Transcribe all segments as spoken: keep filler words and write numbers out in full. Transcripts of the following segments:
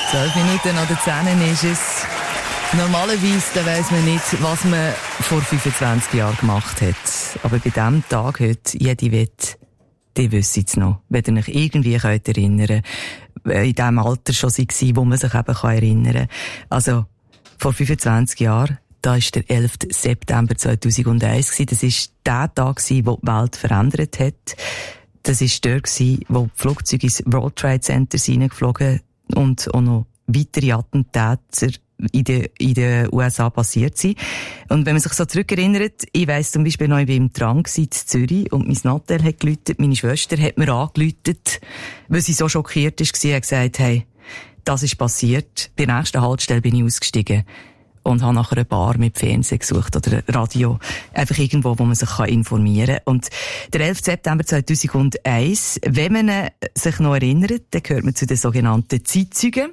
Zwölf Minuten oder zehn ist es. Normalerweise da weiss man nicht, was man vor fünfundzwanzig Jahren gemacht hat. Aber bei diesem Tag heute, jede Wette, die wissen es noch. Wenn ihr euch irgendwie könnt erinnern könnt, in dem Alter schon war, wo man sich eben erinnern kann. Also, vor fünfundzwanzig Jahren, da war der elften September zweitausendeins. Das war der Tag, der die Welt verändert hat. Das war der, wo die Flugzeuge ins World Trade Center hineingeflogen und auch noch weitere Attentäter in den, in den U S A passiert sind. Und wenn man sich so zurückerinnert, ich weiss zum Beispiel noch, ich war im Drang in Zürich und mein Nattel hat geläutet, meine Schwester hat mir angeläutet, weil sie so schockiert war, hat gesagt, hey, das ist passiert. Bei der nächsten Haltestelle bin ich ausgestiegen und habe nachher eine Bar mit Fernsehen gesucht oder Radio. Einfach irgendwo, wo man sich informieren kann. Und der elften September zweitausendeins, wenn man sich noch erinnert, dann gehört man zu den sogenannten Zeitzeugen.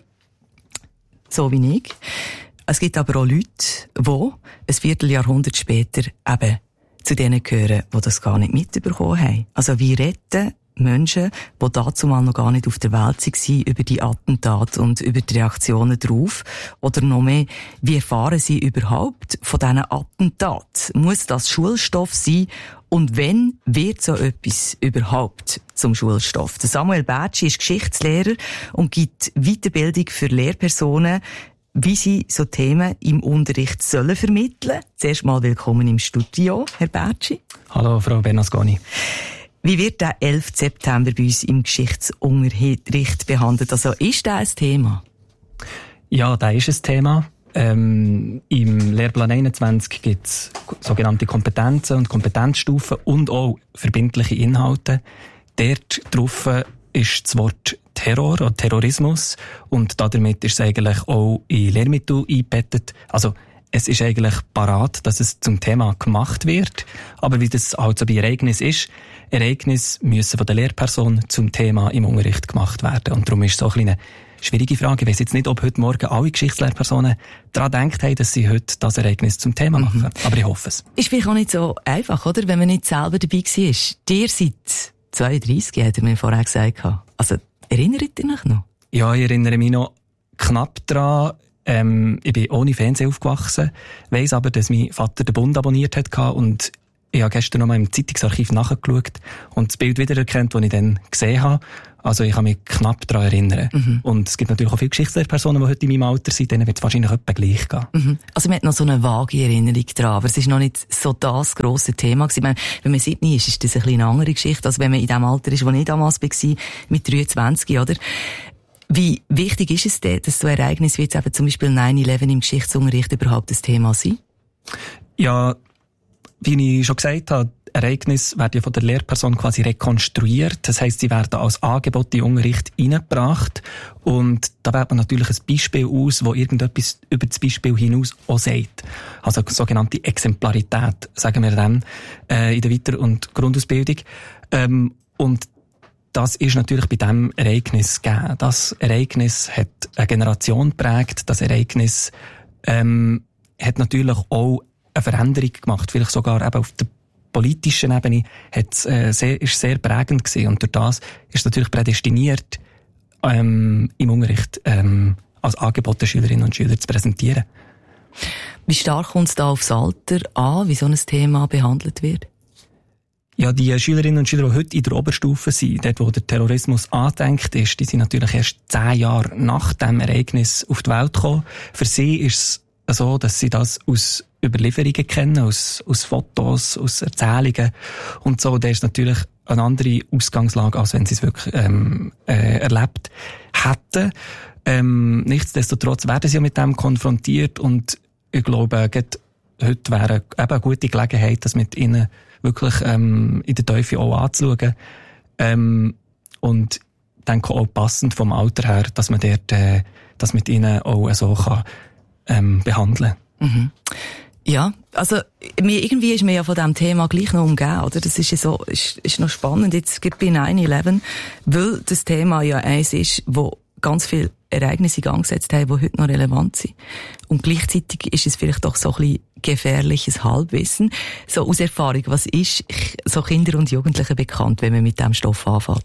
So wie ich. Es gibt aber auch Leute, die ein Vierteljahrhundert später eben zu denen gehören, die das gar nicht mitbekommen haben. Also wie retten Menschen, die dazumal noch gar nicht auf der Welt waren, über die Attentate und über die Reaktionen drauf? Oder noch mehr, wie erfahren sie überhaupt von diesen Attentaten? Muss das Schulstoff sein? Und wenn wird so etwas überhaupt zum Schulstoff? Der Samuel Bertschi ist Geschichtslehrer und gibt Weiterbildung für Lehrpersonen, wie sie so Themen im Unterricht sollen vermitteln. Zuerst mal willkommen im Studio, Herr Bertschi. Hallo, Frau Bernasconi. Wie wird der elften September bei uns im Geschichtsunterricht behandelt? Also ist das ein Thema? Ja, das ist ein Thema. Ähm, Im Lehrplan einundzwanzig gibt es sogenannte Kompetenzen und Kompetenzstufen und auch verbindliche Inhalte. Dort drauf ist das Wort Terror oder Terrorismus und damit ist es eigentlich auch in Lehrmittel eingebettet. Also es ist eigentlich parat, dass es zum Thema gemacht wird. Aber wie das halt so bei Ereignissen ist, Ereignisse müssen von der Lehrperson zum Thema im Unterricht gemacht werden. Und darum ist es so ein eine schwierige Frage. Ich weiss jetzt nicht, ob heute Morgen alle Geschichtslehrpersonen daran gedacht haben, dass sie heute das Ereignis zum Thema machen. Mhm. Aber ich hoffe es. Ist vielleicht auch nicht so einfach, oder? Wenn man nicht selber dabei war. Dir seit zweiunddreissig, hat er mir vorher gesagt. Also, erinnert ihr euch noch? Ja, ich erinnere mich noch knapp daran. Ähm, ich bin ohne Fernsehen aufgewachsen, weiss aber, dass mein Vater den Bund abonniert hat und ich habe gestern noch mal im Zeitungsarchiv nachgeschaut und das Bild wiedererkannt, das ich dann gesehen habe. Also ich kann mich knapp daran erinnern. Mhm. Und es gibt natürlich auch viele Geschichtslehrpersonen, die heute in meinem Alter sind, denen wird es wahrscheinlich etwa gleich gehen. Mhm. Also man hat noch so eine vage Erinnerung daran, aber es ist noch nicht so das grosse Thema gewesen. Ich meine, wenn man Sydney ist, ist das ein bisschen eine andere Geschichte, als wenn man in dem Alter ist, wo ich damals war, mit dreiundzwanzig, oder? Wie wichtig ist es denn, dass so ein Ereignis wie jetzt eben zum Beispiel neun elf im Geschichtsunterricht überhaupt ein Thema sein? Ja, wie ich schon gesagt habe, Ereignisse werden ja von der Lehrperson quasi rekonstruiert. Das heisst, sie werden als Angebot in den Unterricht hineingebracht. Und da wählt man natürlich ein Beispiel aus, wo irgendetwas über das Beispiel hinaus auch sagt. Also sogenannte Exemplarität, sagen wir dann, äh, in der Weiter- und Grundausbildung. Ähm, und das ist natürlich bei diesem Ereignis gegeben. Das Ereignis hat eine Generation geprägt. Das Ereignis ähm, hat natürlich auch eine Veränderung gemacht. Vielleicht sogar eben auf der politischen Ebene hat, äh, sehr, ist sehr prägend gewesen. Und durch das ist natürlich prädestiniert, ähm, im Unterricht ähm, als Angebot der Schülerinnen und Schüler zu präsentieren. Wie stark kommt es da aufs Alter an, wie so ein Thema behandelt wird? Ja, die Schülerinnen und Schüler, die heute in der Oberstufe sind, dort wo der Terrorismus angedenkt ist, die sind natürlich erst zehn Jahre nach dem Ereignis auf die Welt gekommen. Für sie ist es so, dass sie das aus Überlieferungen kennen, aus, aus Fotos, aus Erzählungen und so. Da ist natürlich eine andere Ausgangslage, als wenn sie es wirklich ähm, äh, erlebt hätten. Ähm, nichtsdestotrotz werden sie ja mit dem konfrontiert und ich glaube, heute wäre eben eine gute Gelegenheit, das mit ihnen wirklich ähm, in der Teufel auch anzuschauen. Ähm, und ich denke auch passend vom Alter her, dass man dort, äh, das mit ihnen auch so kann, ähm, behandeln. Mhm. Ja, also mir, irgendwie ist mir ja von diesem Thema gleich noch umgeben, oder? Das ist ja so, ist, ist noch spannend, jetzt gibt bei neun elf, weil das Thema ja eins ist, wo ganz viele Ereignisse in Gang gesetzt haben, die heute noch relevant sind. Und gleichzeitig ist es vielleicht doch so ein bisschen gefährliches Halbwissen. So aus Erfahrung, was ist so Kinder und Jugendlichen bekannt, wenn man mit diesem Stoff anfängt?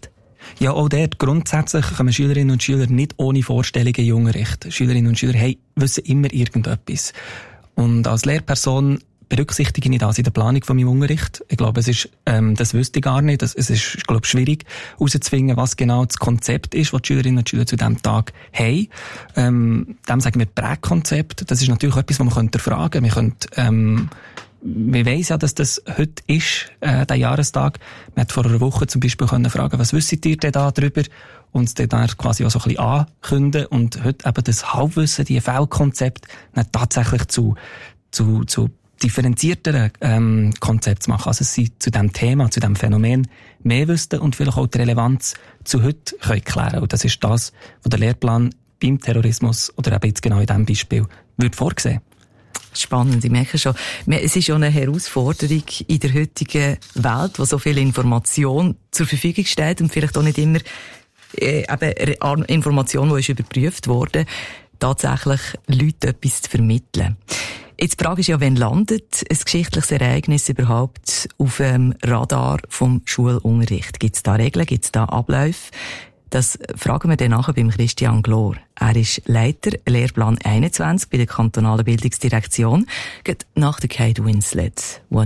Ja, auch dort grundsätzlich kommen Schülerinnen und Schüler nicht ohne Vorstellungen in den Unterricht. Schülerinnen und Schüler hey, wissen immer irgendetwas. Und als Lehrperson berücksichtige ich das in der Planung von meinem Unterricht. Ich glaube, es ist, ähm, das wüsste ich gar nicht. Es ist, ich glaube, schwierig herauszufinden, was genau das Konzept ist, das die Schülerinnen und Schüler zu diesem Tag haben. Ähm, dem sagen wir Prägkonzept. Das ist natürlich etwas, was man könnte fragen. Wir könnte, ähm, wir weiss ja, dass das heute ist, äh, der Jahrestag. Wir hat vor einer Woche zum Beispiel können fragen, was wisst ihr denn da drüber? Und es dann quasi auch so ein bisschen ankündigen. Und heute eben das Halbwissen, die Fehlkonzept, tatsächlich zu, zu, zu differenzierteren ähm, Konzept zu machen. Also sie zu diesem Thema, zu diesem Phänomen mehr wüssten und vielleicht auch die Relevanz zu heute können klären. Und das ist das, was der Lehrplan beim Terrorismus oder eben jetzt genau in diesem Beispiel würde vorsehen. Spannend, ich merke schon. Es ist schon eine Herausforderung in der heutigen Welt, wo so viel Information zur Verfügung steht und vielleicht auch nicht immer äh, eben Information, die ist überprüft wurde, tatsächlich Leuten etwas zu vermitteln. Jetzt die Frage ist ja, wann landet ein geschichtliches Ereignis überhaupt auf dem Radar vom Schulunterricht? Gibt es da Regeln, gibt es da Abläufe? Das fragen wir dann nachher beim Christian Glor. Er ist Leiter Lehrplan einundzwanzig bei der kantonalen Bildungsdirektion, nach der Kate Winslet.